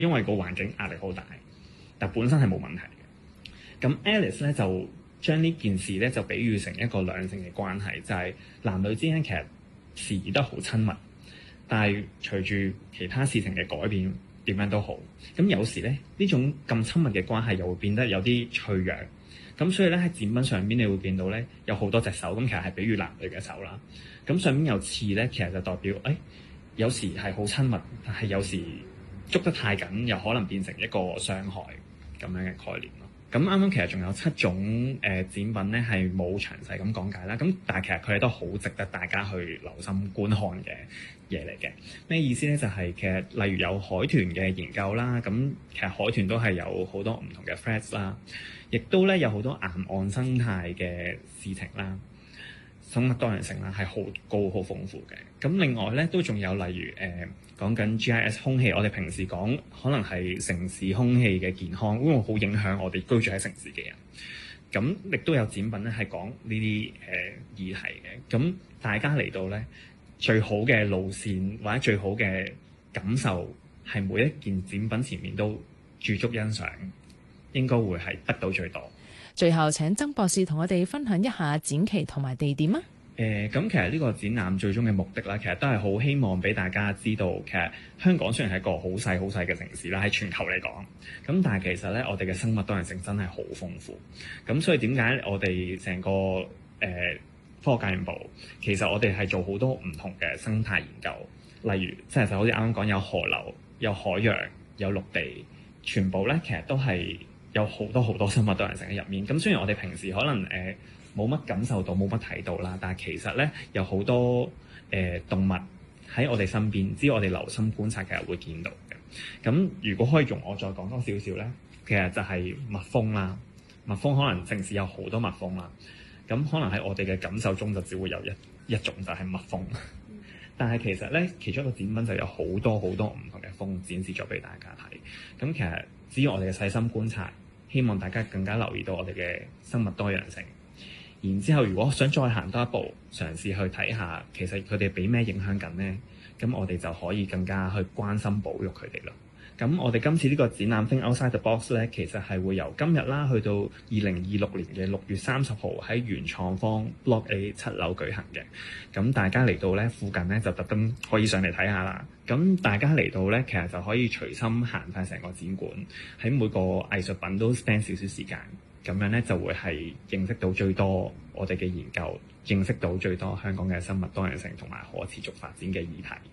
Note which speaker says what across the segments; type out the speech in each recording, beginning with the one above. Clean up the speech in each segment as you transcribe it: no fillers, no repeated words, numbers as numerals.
Speaker 1: 因為個環境壓力好大，但本身係冇問題嘅。咁 Alice 咧就將呢件事咧就比喻成一個兩性嘅關係，就係男女之間其實時而都好親密，但係隨住其他事情嘅改變，點樣都好，咁有時咧呢種咁親密嘅關係又會變得有啲脆弱。咁所以咧喺展品上邊你會見到咧有好多隻手，咁其實係比喻男女嘅手啦。咁上面有刺咧，其實就代表有時係好親密，但係有時捉得太緊，又可能變成一個傷害咁樣嘅概念咯。咁啱啱其實仲有7種展品咧係冇詳細咁講解啦。咁但係其實佢哋都好值得大家去留心觀看嘅嘢嚟嘅。咩意思咧？就係其實例如有海豚嘅研究啦，咁其實海豚都係有好多唔同嘅 threats 啦，亦都咧有好多岩岸生態嘅事情啦。生物多樣性啦係好高好豐富嘅。咁另外咧都仲有例如講緊 GIS 空氣，我哋平時講可能係城市空氣嘅健康，因為好影響我哋居住喺城市嘅人。咁亦都有展品咧係講呢啲議題嘅。咁大家嚟到咧最好嘅路線或者最好嘅感受係每一件展品前面都駐足欣賞，應該會係得到最多。
Speaker 2: 最後請曾博士同我哋分享一下展期同埋地點啊。
Speaker 1: 咁其實呢個展覽最終嘅目的啦，其實都係好希望俾大家知道，其實香港雖然係一個好細好細嘅城市啦，喺全球嚟講，咁但係其實咧我哋嘅生物多樣性真係好豐富。咁所以點解我哋成個科學家園部其實我哋係做好多唔同嘅生態研究，例如即係就好似啱啱講有河流、有海洋、有陸地，全部咧其實都係有好多好多生物多樣性喺入面。咁雖然我哋平時可能冇乜感受到、冇乜睇到啦，但係其實咧有好多動物喺我哋身邊，只要我哋留心觀察，其實會見到嘅。咁如果可以容我再講多少少咧，其實就係蜜蜂啦。蜜蜂可能城市有好多蜜蜂啦，咁可能喺我哋嘅感受中就只會有一種就係蜜蜂。但係其實咧，其中一個展品就有好多好多唔同嘅蜂展示咗俾大家睇。咁其實只要我哋嘅細心觀察，希望大家更加留意到我哋嘅生物多樣性。然之後，如果想再行多一步，嘗試去睇下其實佢哋俾咩影響緊呢？咁我哋就可以更加去關心保育佢哋咯。咁我哋今次呢個展覽 Think Outside the Box 咧，其實係會由今日啦去到2026年嘅6月30號喺元創方 Block A 7樓舉行嘅。咁大家嚟到咧附近咧就特登可以上嚟睇下啦。咁大家嚟到咧，其實就可以隨心行晒成個展館，喺每個藝術品都 spend 少少時間。咁樣咧就會係認識到最多我哋嘅研究，認識到最多香港嘅生物多樣性同埋可持續發展嘅議題。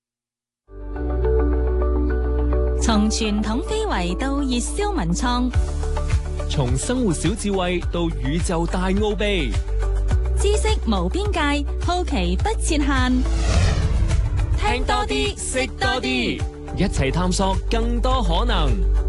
Speaker 3: 從傳統非遺到熱銷文創，
Speaker 4: 從生活小智慧到宇宙大奧秘，
Speaker 3: 知識無邊界，好奇不設限。
Speaker 4: 聽多啲，識多啲，一齊探索更多可能。